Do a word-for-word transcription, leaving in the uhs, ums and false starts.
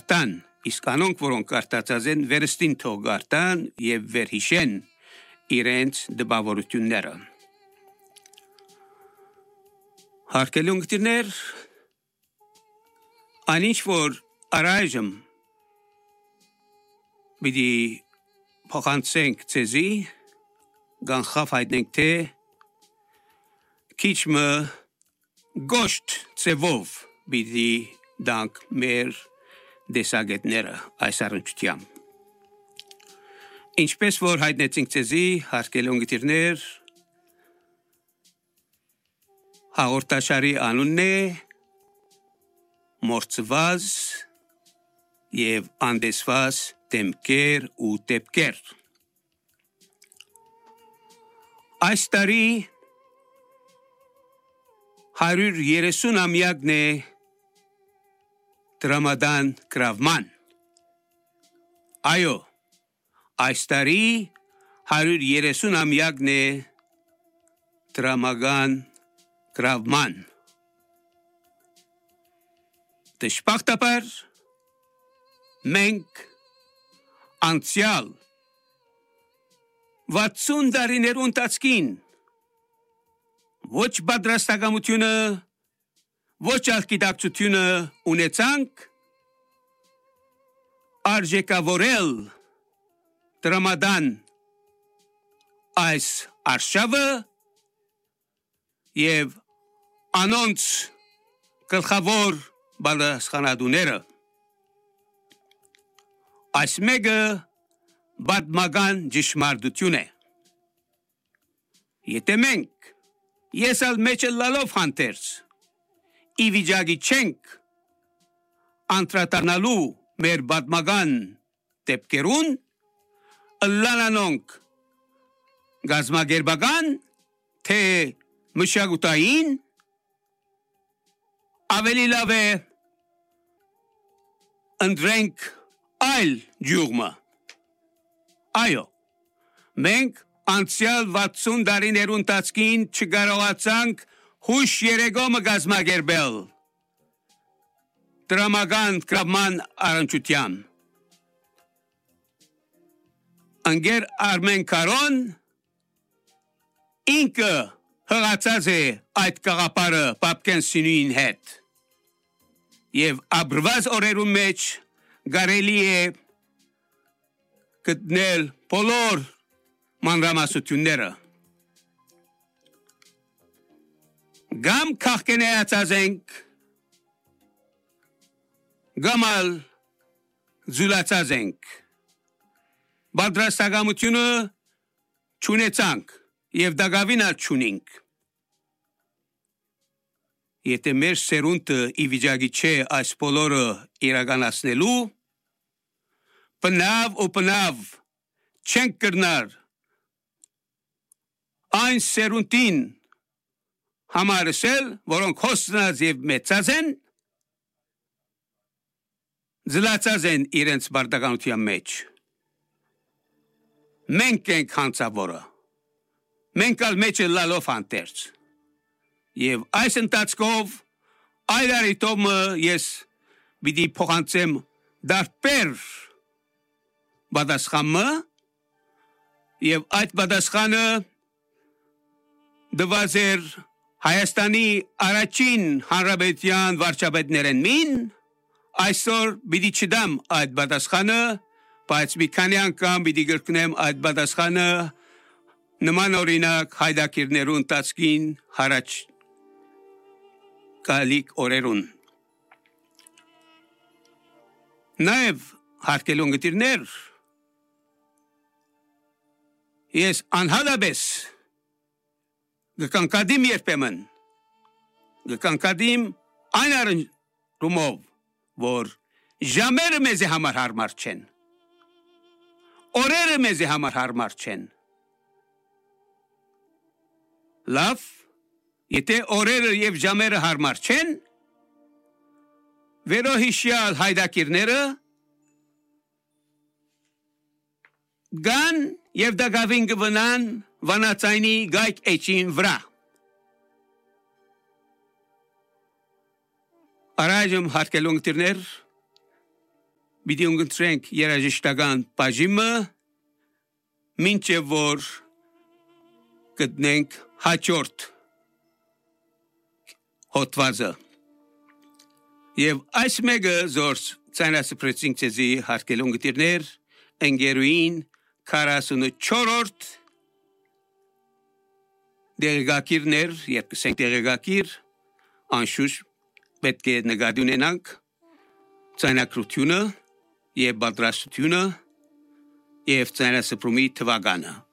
գարտան, իսկ անոնք, որոնք գարտացած են, վերստին թող գարտան եւ վերհիշեն իրենց դպավորությունները։ Հարգելի ունկնդիրներ, այնինչ որ առայժմ պիտի փոխանցենք ցեզի, գանխավ հայտնենք թե քիչ մը գոշտ ծևով պիտի դանք մեր դեսագետները այս առնչությամբ։ Ինչպես որ հայտնեցինք ցեզի, հարգելի ունկնդիրներ, հաղորդաշարի անունն է մորցված եւ անդեսված դեմքեր ու դեպքեր։ Այս տարի հարյուր երեսուն ամյակն է Տրամադան գրավման։ Այո, այս տարի հարյուր երեսուն ամյակն է Տրամադան գրավման։ Դժբախտաբար մենք անցյալ վաթսուն տարիներու ընթացքին ոչ պատրաստակամությունը, ոչ ալկիդակցությունը ունեցանք արժեքավորել Տրամադան այս արշավը եւ անոնց գլխավոր պատասխանատուները։ Այս մեկը պատմական ճշմարտություն է։ Եթե մենք ես ալ մեջը լալով հանդերձ ի վիճակի չենք անդրադառնալու մեր պատմական դեպքերուն, ըլլանանոնք գազագերբական թե մշակութային, ավելի լավ է ընտրենք այլ ջուղմը։ Այո, մենք անցյալ վաթսուն տարիներու ընթացքին չկարողացանք հուշ երեգոմը գազմագերբել Տրամադան գրավման առնչությամբ։ Անգեր Արմեն Կարոն ինքը հղացած է այդ կաղապարը Պապկեն Սինուին հետ եւ աբրված օրերու մեջ կարելի է գտնել բոլոր մանրամասնությունները։ Գամ քաղկենայացած ենք, գամալ զուլացած ենք, պատրաստակամությունը չունեցանք եւ դակավինալ չունենք։ Եթե մեր սերունդը ի վիճակի չէ այս բոլորը իրականացնելու, բնավ ու բնավ չենք կրնար այն սերունդին համարսել, որոնք հոստնած եւ մեծած են, զլացած են իրենց բարտականության մեջ։ Մենք ենք հանցավորը, մենք ալ մեջը լալով հանդերձ։ Եվ այս ընթացքով այլ արիտոմը ես պիտի փոխանցեմ դարբեր պատասխանը եւ այդ պատասխանը դված էր Հայաստանի առաջին հանրապետության վարչապետներեն մին, այսօր պիտի չդամ այդ պատասխանը, բայց մի քանի անգամ պիտի գրկնեմ այդ պատասխանը նման օրինակ հայդակիրներու ընթացքին հարաճ կալիք օրերուն։ Նաև հարգելի ունկնդիրներ, ես անհալաբես գկանկադիմ երբեմն, գկանկադիմ այն առնումով, որ ժամերը մեզի համար հարմար չեն, օրերը մեզի համար հարմար չեն։ Լավ, եթե օրերը եւ ժամերը հարմար չեն, վերոհիշյալ հայդակիրները գան եւ դակավին գվնան վանացայնի գայք էջին վրա։ Առայժմ հարգելի ունկնդիրներ, Պիտի ունգընտրենք երաժշտական բաժիմը, մինչև որ գտնենք հաջորդ հոդվածը։ Եվ այս մեկը զորս ցանասպրեցինք ցեզի հարկելուն գտիրներ, ընկերուին քառասունչորրորդ դերգակիրներ, երկսենք դերգակիր, անշուշտ պետք է նկատի ունենանք ցանակրությունը եւ պատրաստությունը եւ ցանասպրումի թվականը։